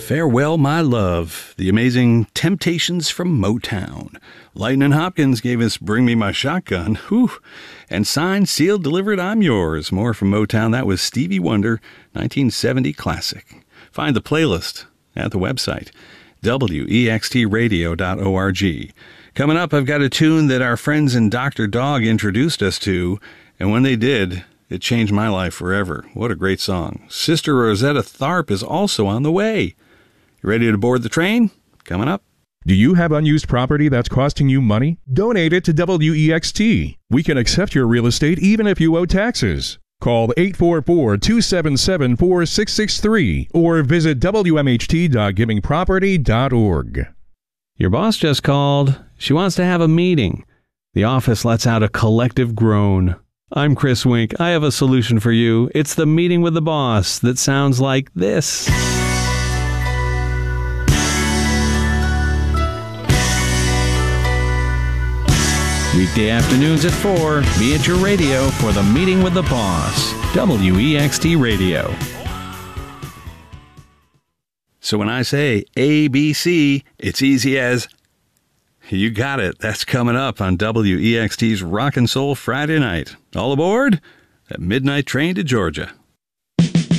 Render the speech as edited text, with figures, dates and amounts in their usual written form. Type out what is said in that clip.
Farewell, My Love, the amazing Temptations from Motown. Lightnin' Hopkins gave us Bring Me My Shotgun. Whew. And signed, sealed, delivered, I'm Yours. More from Motown. That was Stevie Wonder, 1970 classic. Find the playlist at the website, wextradio.org. Coming up, I've got a tune that our friends in Dr. Dog introduced us to, and when they did, it changed my life forever. What a great song. Sister Rosetta Tharpe is also on the way. You ready to board the train? Coming up. Do you have unused property that's costing you money? Donate it to WEXT. We can accept your real estate even if you owe taxes. Call 844-277-4663 or visit wmht.givingproperty.org. Your boss just called. She wants to have a meeting. The office lets out a collective groan. I'm Chris Wink. I have a solution for you. It's the meeting with the boss that sounds like this. Weekday afternoons at 4, be at your radio for the meeting with the boss. WEXT Radio. So when I say ABC, it's easy as, you got it. That's coming up on WEXT's Rock and Soul Friday night. All aboard that midnight train to Georgia.